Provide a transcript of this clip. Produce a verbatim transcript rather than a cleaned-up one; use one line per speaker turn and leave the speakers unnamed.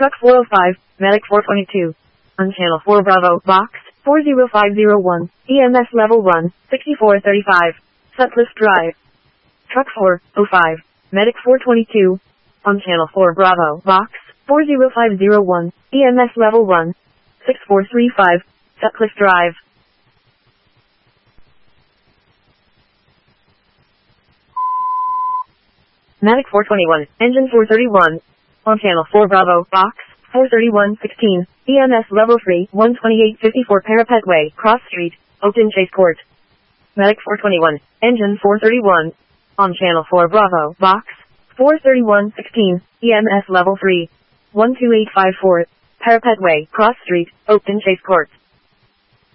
Truck four oh five, Medic four twenty-two. On Channel four Bravo, Box, four oh five oh one, E M S Level one, sixty-four thirty-five, Sutcliffe Drive. Truck four oh five, Medic four twenty-two. On Channel four Bravo, Box, four oh five oh one, E M S Level one, sixty-four thirty-five, Sutcliffe Drive. Medic four twenty-one, Engine four thirty-one. On Channel four Bravo, Box, four thirty-one sixteen, E M S Level three, one twenty-eight fifty-four Parapet Way, Cross Street, Oakton Chase Court. Medic four twenty-one, Engine four thirty-one. On Channel four Bravo, Box, four thirty-one sixteen, E M S Level three, one two eight five four, Parapet Way, Cross Street, Oakton Chase Court.